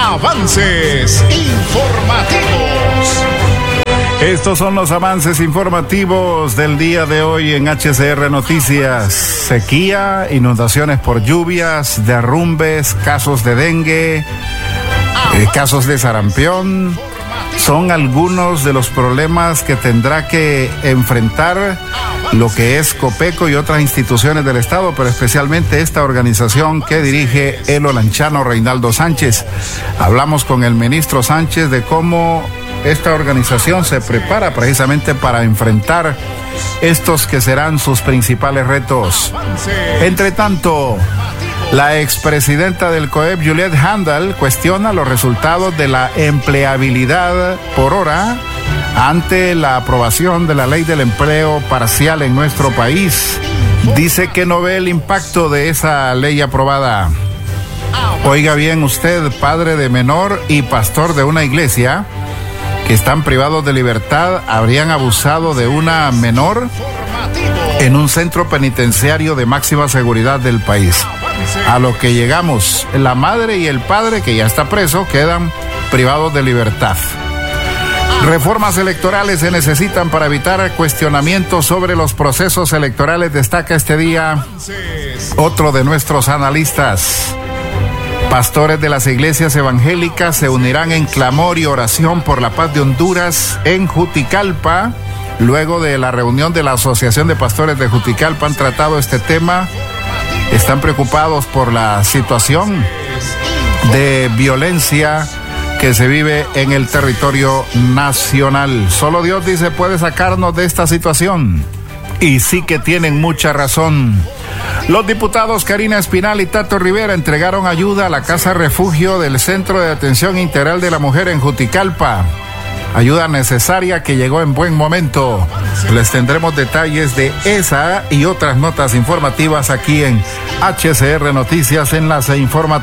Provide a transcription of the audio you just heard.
Avances informativos. Estos son los avances informativos del día de hoy en HCR Noticias. Sequía, inundaciones por lluvias, derrumbes, casos de dengue, casos de sarampión. Son algunos de los problemas que tendrá que enfrentar lo que es Copeco y otras instituciones del Estado, pero especialmente esta organización que dirige el olanchano Reinaldo Sánchez. Hablamos con el ministro Sánchez de cómo esta organización se prepara precisamente para enfrentar estos que serán sus principales retos. Entre tanto, la expresidenta del COEP, Juliette Handel, cuestiona los resultados de la empleabilidad por hora ante la aprobación de la ley del empleo parcial en nuestro país. Dice que no ve el impacto de esa ley aprobada. Oiga bien usted, padre de menor y pastor de una iglesia que están privados de libertad, habrían abusado de una menor en un centro penitenciario de máxima seguridad del país. A lo que llegamos, la madre y el padre, que ya está preso, quedan privados de libertad. Reformas electorales se necesitan para evitar cuestionamientos sobre los procesos electorales, destaca este día otro de nuestros analistas. Pastores de las iglesias evangélicas se unirán en clamor y oración por la paz de Honduras en Juticalpa. Luego de la reunión de la Asociación de Pastores de Juticalpa han tratado este tema. Están preocupados por la situación de violencia que se vive en el territorio nacional. Solo Dios, dice, puede sacarnos de esta situación. Y sí que tienen mucha razón. Los diputados Karina Espinal y Tato Rivera entregaron ayuda a la Casa Refugio del Centro de Atención Integral de la Mujer en Juticalpa. Ayuda necesaria que llegó en buen momento. Les tendremos detalles de esa y otras notas informativas aquí en HCR Noticias, Enlace Informativo.